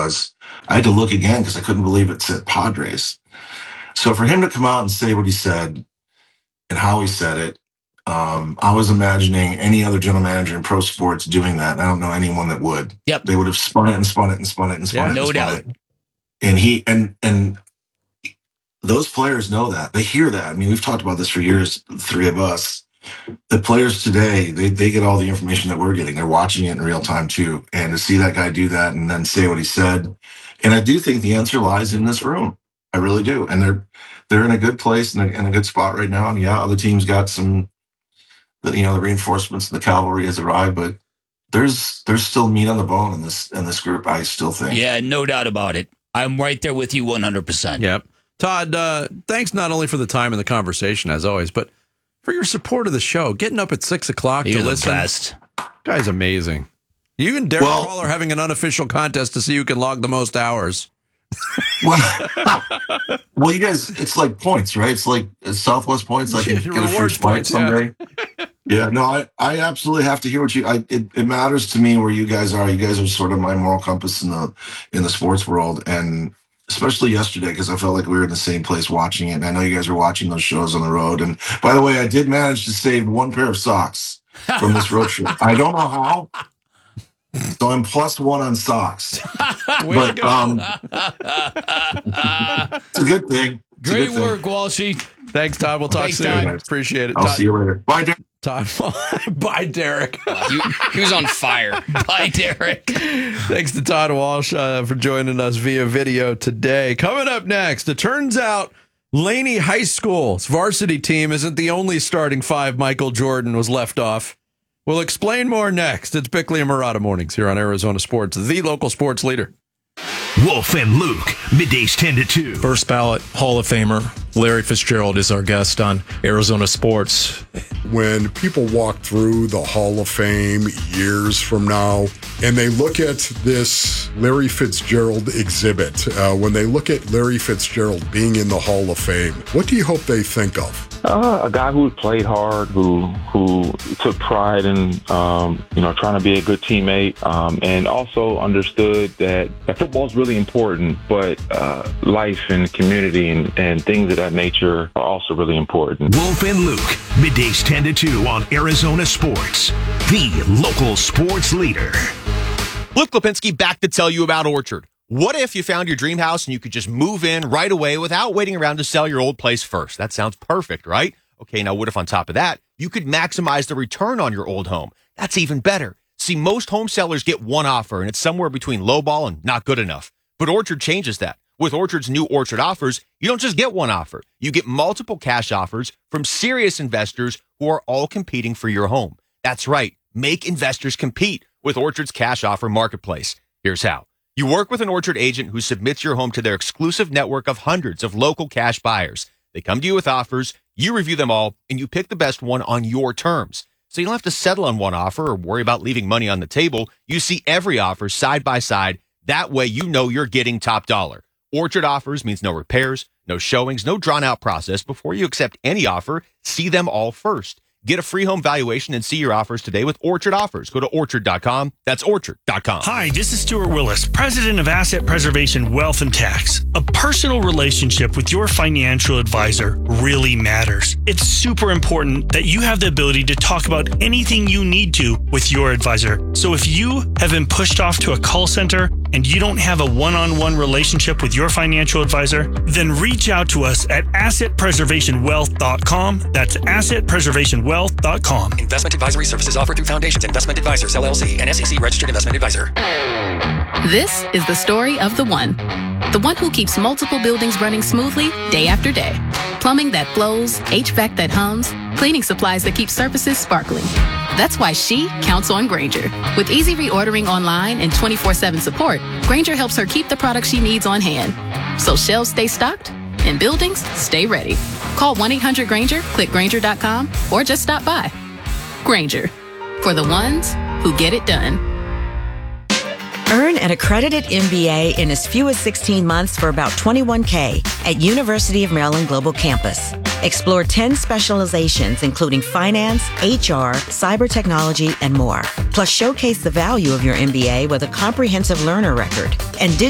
was. I had to look again because I couldn't believe it said Padres. So for him to come out and say what he said and how he said it, I was imagining any other general manager in pro sports doing that. And I don't know anyone that would. Yep. They would have spun it and spun it and spun it and spun it. No and spun doubt. it. And he and those players know that. They hear that. I mean, we've talked about this for years, the three of us. The players today, they get all the information that we're getting. They're watching it in real time too. And to see that guy do that and then say what he said. And I do think the answer lies in this room. I really do. And they're in a good place and in a good spot right now. And yeah, other teams got some, the reinforcements and the cavalry has arrived, but there's still meat on the bone in this group, I still think. Yeah, no doubt about it. I'm right there with you 100%. Yep. Todd, thanks not only for the time and the conversation as always, but for your support of the show, getting up at 6 o'clock to listen. You're the best. Guy's amazing. You and Derek Hall are having an unofficial contest to see who can log the most hours. Well, you guys, it's like points, right? It's like Southwest points. Like you get a free flight someday. Yeah, no, I absolutely have to hear what it matters to me where you guys are. You guys are sort of my moral compass in the sports world, and especially yesterday because I felt like we were in the same place watching it. And I know you guys were watching those shows on the road. And by the way, I did manage to save one pair of socks from this road trip. I don't know how. So I'm +1 on socks. But it's a good thing. Great work, Walshy. Thanks, Todd. We'll talk soon. Todd. Appreciate it. I'll see you later. Bye, Derek. Todd. Bye, Derek. He was on fire. Bye, Derek. Thanks to Todd Walsh for joining us via video today. Coming up next, it turns out Laney High School's varsity team isn't the only starting five Michael Jordan was left off. We'll explain more next. It's Bickley and Murata Mornings here on Arizona Sports, the local sports leader. Wolf and Luke, middays 10 to 2. First ballot Hall of Famer Larry Fitzgerald is our guest on Arizona Sports. When people walk through the Hall of Fame years from now and they look at this Larry Fitzgerald exhibit, when they look at Larry Fitzgerald being in the Hall of Fame, what do you hope they think of? A guy who played hard, who took pride in trying to be a good teammate, and also understood that football is really important, but life and community and things of that nature are also really important. Wolf and Luke, middays 10 to 2 on Arizona Sports, the local sports leader. Luke Lipinski back to tell you about Orchard. What if you found your dream house and you could just move in right away without waiting around to sell your old place first? That sounds perfect, right? Okay, now what if on top of that, you could maximize the return on your old home? That's even better. See, most home sellers get one offer, and it's somewhere between lowball and not good enough. But Orchard changes that. With Orchard's new Orchard offers, you don't just get one offer. You get multiple cash offers from serious investors who are all competing for your home. That's right. Make investors compete with Orchard's cash offer marketplace. Here's how. You work with an Orchard agent who submits your home to their exclusive network of hundreds of local cash buyers. They come to you with offers, you review them all, and you pick the best one on your terms. So you don't have to settle on one offer or worry about leaving money on the table. You see every offer side by side. That way you know you're getting top dollar. Orchard offers means no repairs, no showings, no drawn-out process. Before you accept any offer, see them all first. Get a free home valuation and see your offers today with Orchard Offers. Go to Orchard.com. That's Orchard.com. Hi, this is Stuart Willis, President of Asset Preservation Wealth and Tax. A personal relationship with your financial advisor really matters. It's super important that you have the ability to talk about anything you need to with your advisor. So if you have been pushed off to a call center and you don't have a one-on-one relationship with your financial advisor, then reach out to us at assetpreservationwealth.com. That's assetpreservationwealth.com. Investment advisory services offered through Foundations Investment Advisors, LLC, an SEC registered investment advisor. This is the story of the one who keeps multiple buildings running smoothly day after day. Plumbing that flows, HVAC that hums, cleaning supplies that keep surfaces sparkling. That's why she counts on Grainger. With easy reordering online and 24/7 support, Grainger helps her keep the products she needs on hand. So shelves stay stocked and buildings stay ready. Call 1-800-GRAINGER, click Grainger.com, or just stop by. Grainger, for the ones who get it done. Earn an accredited MBA in as few as 16 months for about $21K at University of Maryland Global Campus. Explore 10 specializations, including finance, HR, cyber technology, and more. Plus, showcase the value of your MBA with a comprehensive learner record and